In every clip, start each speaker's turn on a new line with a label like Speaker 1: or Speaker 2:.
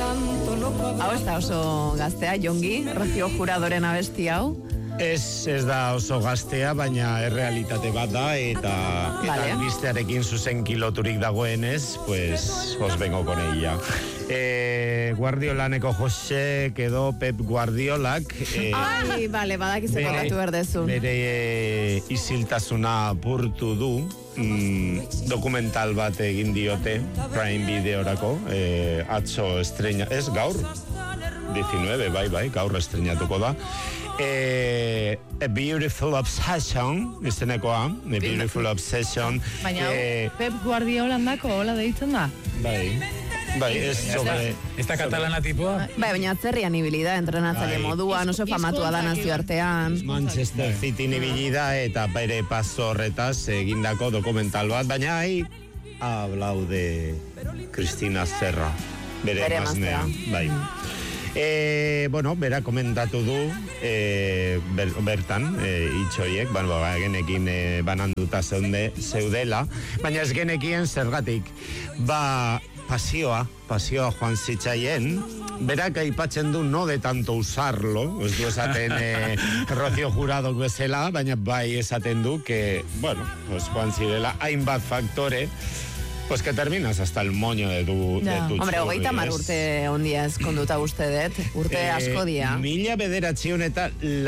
Speaker 1: Hau ez da oso gaztea, Jongi, Rocío Juradoren abesti hau.
Speaker 2: Ez da oso gaztea, baina errealitate bat da, eta albistearekin zuzenki loturik dagoenez, pues, os vengo con ella. Guardiolaneko Josek edo Pep Guardiolak...
Speaker 1: Ai, bale, badakizu kokatu berdezun.
Speaker 2: Bere isiltasuna apurtu du, dokumental bat egin diote, Prime Videorako, atzo estrena, ez gaur, 19, bai, gaur estrenatuko da. A Beautiful Obsession, izenekoa, A Beautiful Obsession.
Speaker 3: Baina, Pep Guardiola handako, hola deitzen da?
Speaker 2: Bai, ez da katalana tipoa?
Speaker 1: Bai, baina atzerrian ibili da, entrenatzaile moduan, oso famatua da nazioartean.
Speaker 2: Manchester City ibili da, eta bere paso horretaz egindako dokumental bat, baina hablau de Cristina Serra, bere emaztea. Bai. Bueno, bera komentatu du bertan itxoiek, genekin bananduta zeudela, baina ez genekien zergatik pasioa joan zitzaien, berak aipatzen du no de tanto usarlo, ez du esaten Rocío Jurado bezala, baina bai esaten du que, bueno, joan zirela hainbat faktore, pues que terminas hasta el moño de tu
Speaker 1: Hombre, 30 urte ondia eskonduta uste dut, urte asko dia.
Speaker 2: 1900 eta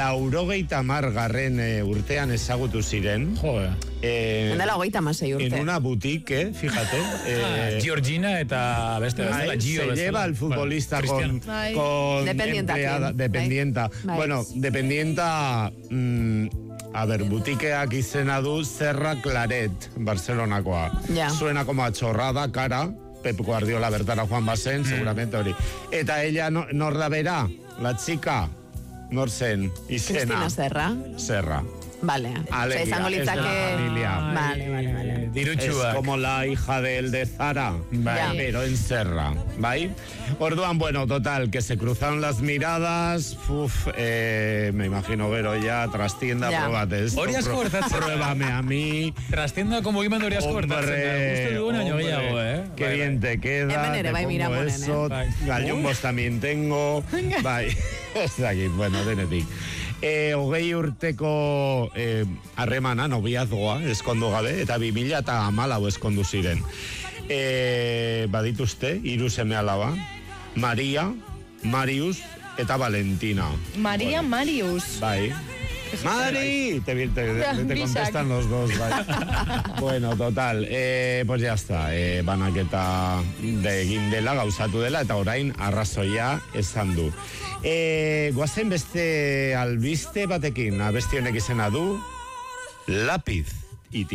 Speaker 2: 90 urtean ezagutu ziren.
Speaker 1: Endela 36 urte.
Speaker 2: En una boutique, fíjate.
Speaker 4: Georgina eta beste Gio.
Speaker 2: Se lleva al futbolista con dependienta. Bueno, dependienta... A ver, butikeak izena du Serra Claret, Barcelonakoa. Suena como a chorrada, cara, Pep Guardiola bertara joan bazen, seguramente hori. Eta ella nor da bera, la chica, nor zen, izena.
Speaker 1: Cristina Serra.
Speaker 2: Serra.
Speaker 1: Vale.
Speaker 2: Alegia, es de la familia.
Speaker 1: Vale.
Speaker 2: Es como la hija de Zara, pero en Serra, ¿vale? Orduan, bueno, total, que se cruzaron las miradas, me imagino Vero ya, trastienda, pruébate esto, pruébame a mí.
Speaker 4: Trastienda como iban horias cortas.
Speaker 2: Qué bien te queda, te pongo eso, gallumbos también tengo, bye. Es aquí, bueno, denetik. 20 urteko harremana, nobiazgoa, eskondu gabe, eta 2014 eskondu ziren. Badituzte, 3 seme alaba, Maria, Marius eta Valentina.
Speaker 3: Maria, Marius.
Speaker 2: Bai. ¡Mari! Te contestan los dos, bai. Bueno, total, pues ya está, banaketa egin dela, gauzatu dela, eta orain arrazoia esan du. Goazen beste albiste batekin, abesti honek izena du, Lápiz.